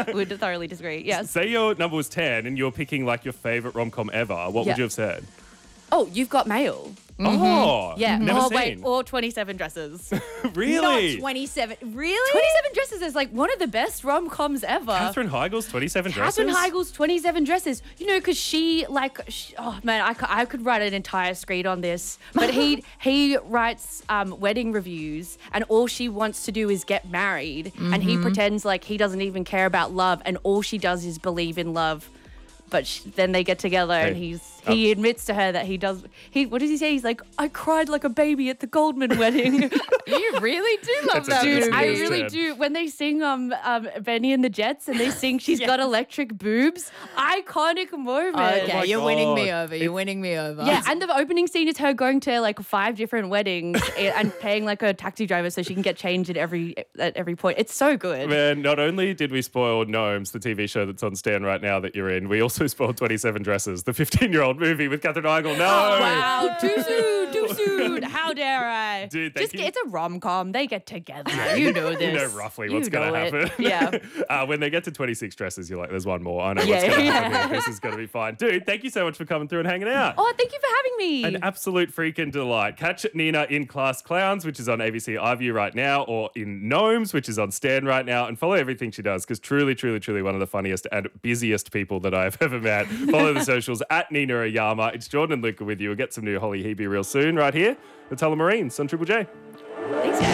would thoroughly disagree. Yes. Say your number was 10 and you're picking like your favourite rom-com ever. What would you have said? Oh, You've Got Mail. Oh, Yeah. never seen. Wait, or 27 Dresses. Really? Not 27. Really? 27 Dresses is like one of the best rom-coms ever. Katherine Heigl's 27 Dresses? Katherine Heigl's 27 Dresses. You know, because oh man, I could write an entire screed on this. But he writes wedding reviews, and all she wants to do is get married, and he pretends like he doesn't even care about love, and all she does is believe in love. But then they get together, and he admits to her that he does. What does he say? He's like, I cried like a baby at the Goldman wedding. You really do love that Dude, movie. I really do. When they sing Benny and the Jets, and they sing She's Got Electric Boobs, iconic moment. Okay, my you're winning me God. over. You're winning me over. Yeah, and the opening scene is her going to like 5 different weddings and paying like a taxi driver so she can get changed at every point. It's so good. Man, not only did we spoil Gnomes, the TV show that's on Stan right now that you're in, we also spoiled 27 Dresses, the 15-year-old movie with Katherine Heigl. No! Wow, too soon. How dare I? Dude, thank you. It's a rom-com. They get together. You know this. You know roughly what's going to happen. Yeah. When they get to 26 Dresses, you're like, there's one more. I know what's Yeah, going to yeah. happen here. This is going to be fine. Dude, thank you so much for coming through and hanging out. Oh, thank you for having me. An absolute freaking delight. Catch Nina in Class Clowns, which is on ABC iView right now, or in Gnomes, which is on Stan right now, and follow everything she does, because truly, truly, truly one of the funniest and busiest people that I've ever met. Follow the socials at Nina Oyama. It's Jordan and Luca with you. We'll get some new Holly Hebe real soon right here. The Tullamarines on Triple J. Thanks, guys.